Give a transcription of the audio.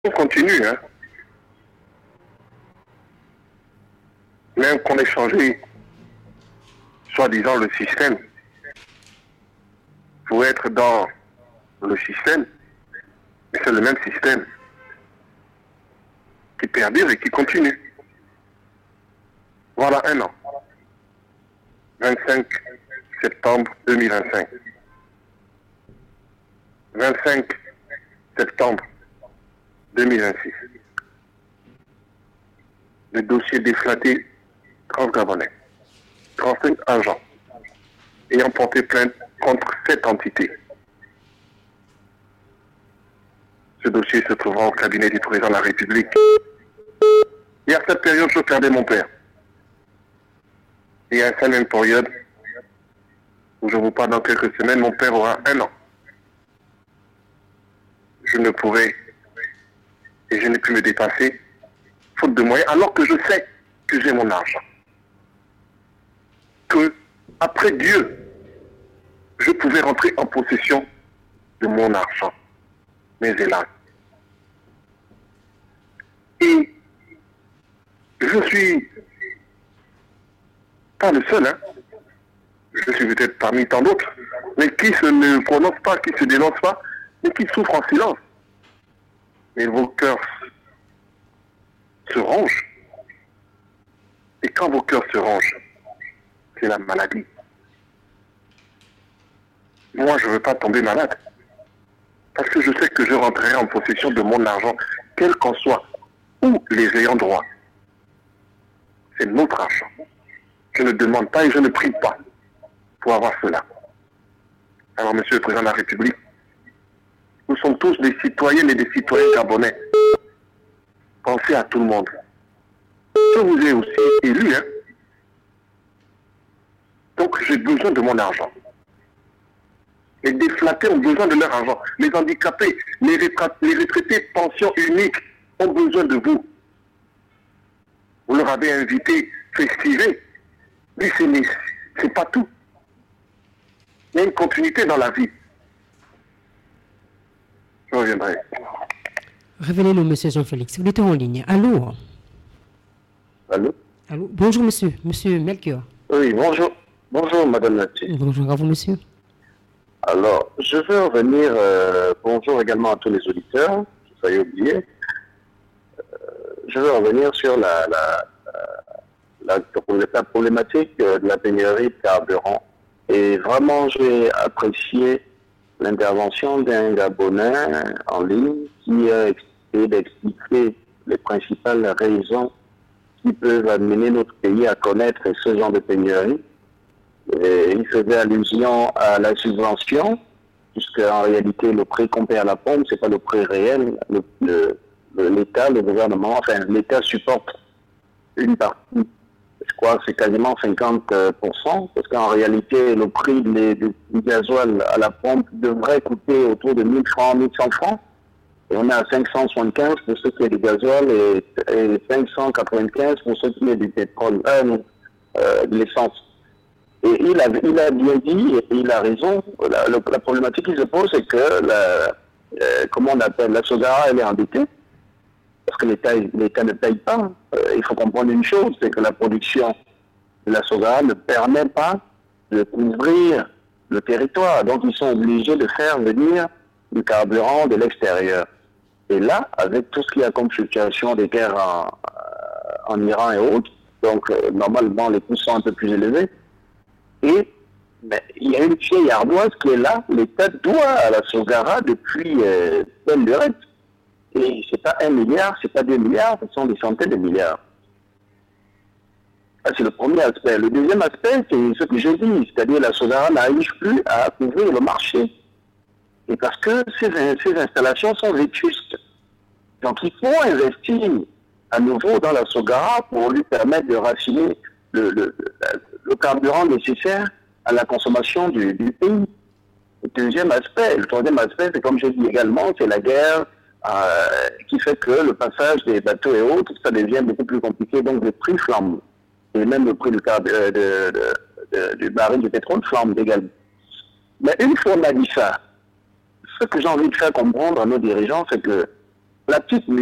On continue, hein. Même qu'on ait changé, soi-disant, le système, pour être dans le système, mais c'est le même système qui perdure et qui continue. Voilà un an. 25 septembre 2025. 25 septembre 2026. Le dossier déflaté transgabonais. 35 agents ayant porté plainte contre cette entité. Ce dossier se trouvera au cabinet du président de la République. Et à cette période, je perdais mon père. Et à cette même période, où je vous parle dans quelques semaines, mon père aura 1 an. Je ne pourrai et je n'ai pu me dépasser, faute de moyens, alors que je sais que j'ai mon argent. Que, après Dieu, je pouvais rentrer en possession de mon argent. Mais hélas. Et je suis pas le seul, hein. Je suis peut-être parmi tant d'autres, mais qui ne prononce pas, qui se dénonce pas, mais qui souffrent en silence. Mais vos cœurs se rongent. Et quand vos cœurs se rongent, c'est la maladie. Moi, je ne veux pas tomber malade. Parce que je sais que je rentrerai en possession de mon argent, quel qu'en soit, ou les ayants droit. C'est notre argent. Je ne demande pas et je ne prie pas pour avoir cela. Alors, Monsieur le Président de la République, nous sommes tous des citoyennes et des citoyens gabonais. Pensez à tout le monde. Je vous ai aussi élu, hein. Donc, j'ai besoin de mon argent. Les déflatés ont besoin de leur argent. Les handicapés, les retraités pension unique ont besoin de vous. Vous leur avez invité, festivé. Mais c'est pas tout. Il y a une continuité dans la vie. Je reviendrai. Révélez-nous, monsieur Jean-Félix. Vous êtes en ligne. Allô? Allô? Allô? Bonjour, monsieur. Monsieur Melchior. Oui, bonjour. Bonjour, madame Nati. Bonjour à vous, monsieur. Alors, je veux revenir, bonjour également à tous les auditeurs, je failli oublier. Je veux revenir sur la problématique de la pénurie de carburant. Et vraiment, j'ai apprécié l'intervention d'un Gabonais en ligne qui a essayé d'expliquer les principales raisons qui peuvent amener notre pays à connaître ce genre de pénurie. Et il faisait allusion à la subvention, puisque en réalité le prix qu'on paie à la pompe, c'est pas le prix réel. L'État, le gouvernement, enfin l'État supporte une partie. Je crois que c'est quasiment 50%, parce qu'en réalité le prix du gasoil à la pompe devrait coûter autour de 1000 francs, 1100 francs. Et on est à 575 pour ce qui est du gasoil et 595 pour ce qui est du pétrole, de l'essence. Et il a bien dit, et il a raison, la problématique qui se pose, c'est que comment on appelle, la Sogara, elle est endettée, parce que l'État ne paye pas. Il faut comprendre une chose, c'est que la production de la Sogara ne permet pas de couvrir le territoire. Donc ils sont obligés de faire venir du carburant de l'extérieur. Et là, avec tout ce qu'il y a comme fluctuation des guerres en Iran et autres, donc normalement les coûts sont un peu plus élevés. Et il y a une vieille ardoise qui est là, l'État doit à la Sogara depuis belle lurette. Et c'est pas 1 milliard, c'est pas 2 milliards, ce sont des centaines de milliards. Ça, c'est le premier aspect. Le deuxième aspect, c'est ce que je dis, c'est-à-dire la Sogara n'arrive plus à couvrir le marché. Et parce que ces installations sont vétustes. Donc il faut investir à nouveau dans la Sogara pour lui permettre de raffiner le carburant nécessaire à la consommation du pays. Le troisième aspect, c'est comme je dis également, c'est la guerre qui fait que le passage des bateaux et autres, ça devient beaucoup plus compliqué, donc le prix flambe. Et même le prix du baril de pétrole flambe également. Mais une fois on a dit ça, ce que j'ai envie de faire comprendre à nos dirigeants, c'est que la petite